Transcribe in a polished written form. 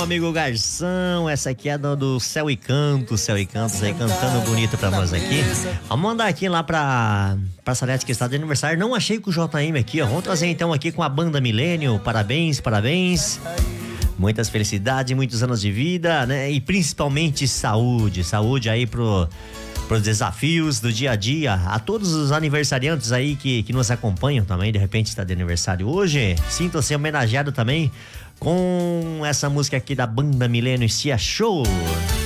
amigo Garção. Essa aqui é do Céu e Cantos aí cantando bonito pra nós aqui. Vamos mandar aqui lá pra Salete que está de aniversário. Não achei com o JM aqui, ó. Vamos trazer então aqui com a banda Milênio. Parabéns. Muitas felicidades, muitos anos de vida, né? E principalmente saúde aí pros desafios do dia a dia. A todos os aniversariantes aí que nos acompanham também, de repente está de aniversário hoje, sintam-se homenageado também com essa música aqui da banda Milênio, Se Achou.